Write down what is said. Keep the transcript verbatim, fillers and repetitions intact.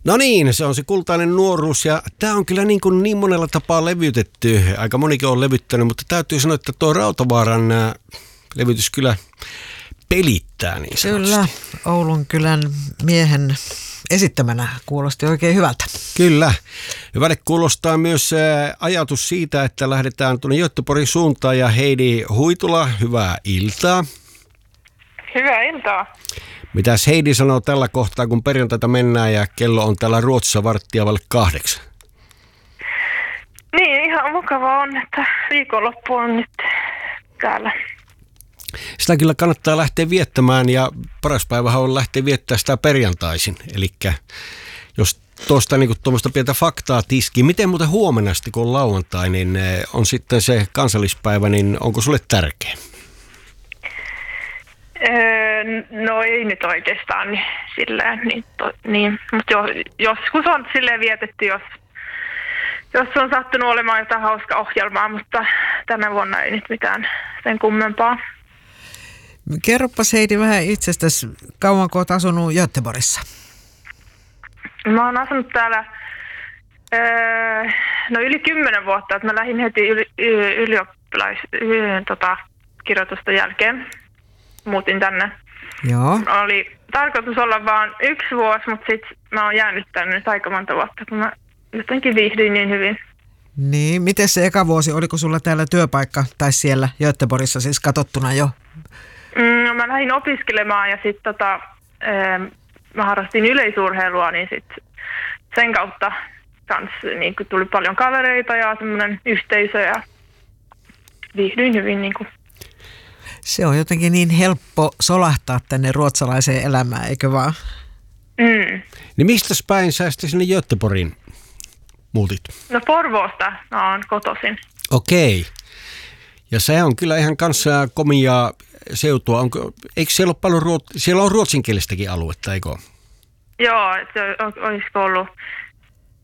No niin, se on se kultainen nuoruus ja tämä on kyllä niin, kuin niin monella tapaa levytetty. Aika monikin on levyttänyt, mutta täytyy sanoa, että tuo Rautavaaran nämä levytys kyllä pelittää niin sanotusti. Kyllä, Oulun kylän miehen esittämänä kuulosti oikein hyvältä. Kyllä. Hyvälle kuulostaa myös ajatus siitä, että lähdetään tuonne Göteborgin suuntaan ja Heidi Huitula, hyvää iltaa. Hyvää iltaa. Mitäs Heidi sanoo tällä kohtaa, kun perjantaita mennään ja kello on täällä Ruotsissa varttia vaille kahdeksan? Niin, ihan mukavaa on, että viikonloppu on nyt täällä. Sitä kyllä kannattaa lähteä viettämään ja paras päivähän on lähteä viettämään sitä perjantaisin. Eli jos tuosta niin tuommoista pientä faktaa tiski, miten muuten huomenna sitten, kun on lauantai, niin on sitten se kansallispäivä, niin onko sulle tärkeä? Öö, no ei nyt oikeastaan niin, silleen, niin, to, niin. Mutta jo, joskus on silleen vietetty, jos, jos on sattunut olemaan jotain hauskaa ohjelmaa, mutta tänä vuonna ei nyt mitään sen kummempaa. Kerropas Heidi vähän itsestäsi, kauanko olet asunut Göteborgissa? Mä oon asunut täällä öö, no yli kymmenen vuotta, että mä lähdin heti yli, ylioppilais, y, tota, kirjoitusten jälkeen. Muutin tänne. Joo. Oli tarkoitus olla vain yksi vuosi, mutta sitten mä oon jäänyt tänne nyt aika monta vuotta, kun mä jotenkin viihdyin niin hyvin. Niin, miten se eka vuosi, oliko sulla täällä työpaikka tai siellä Göteborgissa siis katsottuna jo? Mm, no, mä lähdin opiskelemaan ja sitten tota, mä harrastin yleisurheilua, niin sit sen kautta kans, niin tuli paljon kavereita ja semmoinen yhteisö ja viihdyin hyvin. Niin kuin. Se on jotenkin niin helppo solahtaa tänne ruotsalaiseen elämään, eikö vaan? Mm. Niin mistä päin sä sitten sinne Göteborgiin muutit? No Porvoosta mä oon kotoisin. Okei. Ja se on kyllä ihan kanssa komia seutua. Onko, eikö siellä ole paljon ruot, siellä on ruotsinkielistäkin aluetta, eikö? Joo, se olisiko ollut